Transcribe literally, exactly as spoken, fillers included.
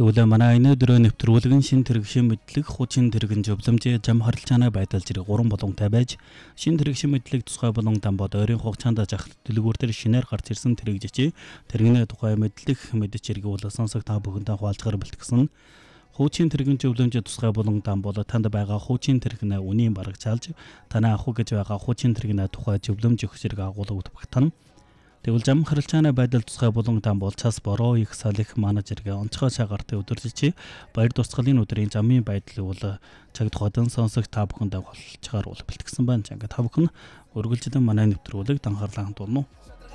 Тэгвэл манай энэ өдрөө нэвтрүүлэг нь шин тэрэгшин мэдлэг, хуучин тэрэгэн зөвлөмжийн зам харилцааны байдал зэрэг гурван болонтой байж шин тэрэгшин мэдлэг тусгай болон дамбод ойрын хугацаанд жах дэлгүүр төр шинээр гарч ирсэн тэрэгжичи тэрэгнээ тухай мэдлэг мэдж хэрэг бол сонсох та бүхэндээ хуваалцгаар бэлтгэсэн хуучин тэрэгэн зөвлөмжийн тусгай болон дамбод танд байгаа хуучин тэрэгнээ үнийн бараг чалж танаа авах гэж байгаа хуучин тэрэгнээ тухай зөвлөмж өгөх зэрэг агуулгад багтана. Тэгвэл зам харилцааны байдал тусгай болон дамбол цас бороо их салих менежергээ онцгой цагаартай удирдах баяр тусгалын өдрийн замын байдал бол цаг тухайдан сонсох та бүхэндээ болцгоор бол бэлтгэсэн байна. Ингээ та бүхэн өргөлжлөн манай нэвтрүүлэг анхаарлаа хандуулна уу?